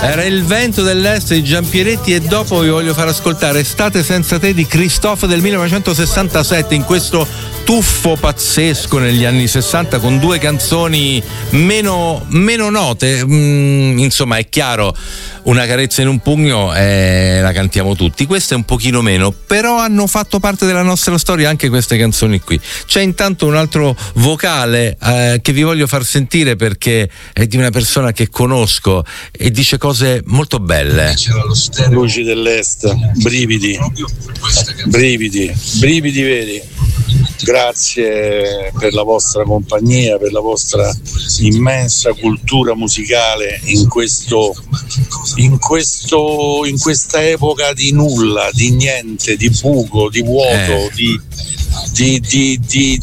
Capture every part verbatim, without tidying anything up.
Era Il vento dell'est di Giampieretti, e dopo vi voglio far ascoltare Estate senza te di Christophe del millenovecentosessantasette, in questo tuffo pazzesco negli anni sessanta con due canzoni meno, meno note. Mm, insomma, è chiaro, Una carezza in un pugno eh, la cantiamo tutti, questa è un pochino meno, però hanno fatto parte della nostra storia anche queste canzoni qui. C'è intanto un altro vocale eh, che vi voglio far sentire, perché è di una persona che conosco e dice cose molto belle. Luci dell'Est, brividi, brividi, brividi veri. Grazie per la vostra compagnia, per la vostra immensa cultura musicale in questo, in questo, in questa epoca di nulla, di niente, di buco, di vuoto, eh. di, di, di, di,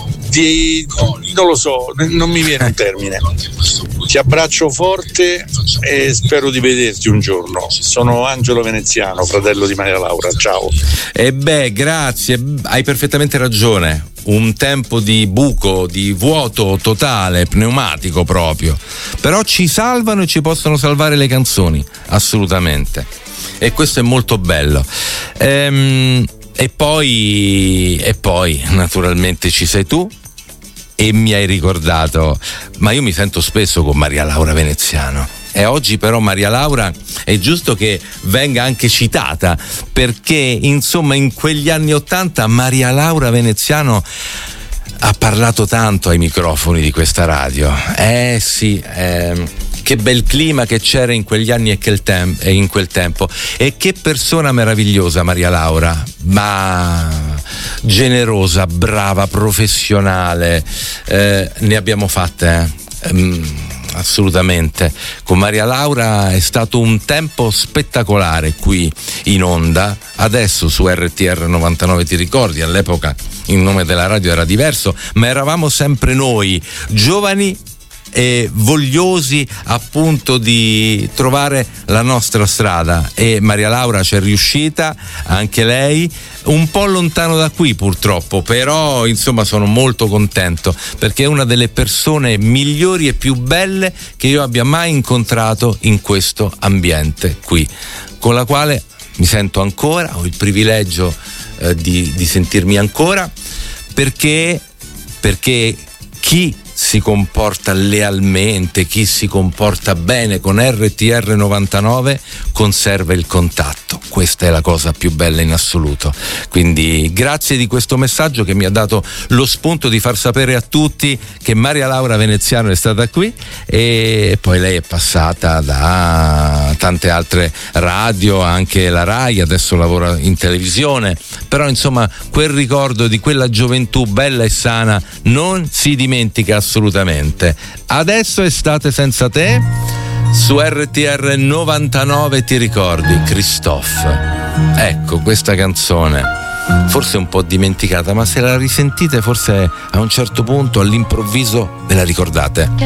di non lo so, non mi viene un termine. Ti abbraccio forte e spero di vederti un giorno. Sono Angelo Veneziano, fratello di Maria Laura. Ciao. E beh, grazie, hai perfettamente ragione. Un tempo di buco, di vuoto totale, pneumatico proprio. Però ci salvano e ci possono salvare le canzoni, assolutamente. E questo è molto bello. Ehm, e poi, e poi, naturalmente ci sei tu. E mi hai ricordato, ma io mi sento spesso con Maria Laura Veneziano, e oggi però Maria Laura è giusto che venga anche citata, perché insomma in quegli anni Ottanta Maria Laura Veneziano ha parlato tanto ai microfoni di questa radio. Eh sì, ehm, che bel clima che c'era in quegli anni e, che il tem- e in quel tempo, e che persona meravigliosa Maria Laura, ma generosa, brava, professionale, eh, ne abbiamo fatte eh? mm, assolutamente. Con Maria Laura è stato un tempo spettacolare qui in onda. Adesso su R T R novantanove ti ricordi, all'epoca il nome della radio era diverso, ma eravamo sempre noi, giovani e vogliosi appunto di trovare la nostra strada, e Maria Laura ci è riuscita, anche lei, un po' lontano da qui purtroppo, però insomma sono molto contento, perché è una delle persone migliori e più belle che io abbia mai incontrato in questo ambiente qui, con la quale mi sento ancora, ho il privilegio eh, di, di sentirmi ancora, perché perché chi si comporta lealmente, chi si comporta bene con R T R novantanove conserva il contatto. Questa è la cosa più bella in assoluto. Quindi grazie di questo messaggio che mi ha dato lo spunto di far sapere a tutti che Maria Laura Veneziano è stata qui, e poi lei è passata da tante altre radio, anche la Rai, adesso lavora in televisione, però insomma quel ricordo di quella gioventù bella e sana non si dimentica assolutamente. Adesso Estate senza te su R T R novantanove, ti ricordi Christophe? Ecco, questa canzone forse un po' dimenticata, ma se la risentite forse a un certo punto all'improvviso ve la ricordate.